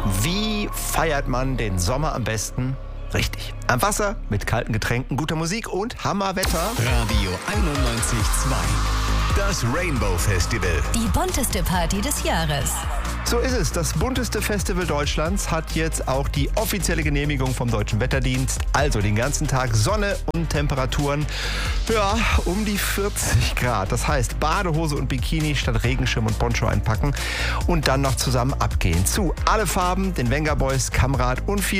Wie feiert man den Sommer am besten? Richtig. Am Wasser, mit kalten Getränken, guter Musik und Hammerwetter. Radio 91.2. Das Rainbow Festival. Die bunteste Party des Jahres. So ist es. Das bunteste Festival Deutschlands hat jetzt auch die offizielle Genehmigung vom Deutschen Wetterdienst. Also den ganzen Tag Sonne und Temperaturen, ja, um die 40 Grad. Das heißt, Badehose und Bikini statt Regenschirm und Poncho einpacken und dann noch zusammen abgehen. Zu alle Farben, den Venga Boys, Kamrad und viel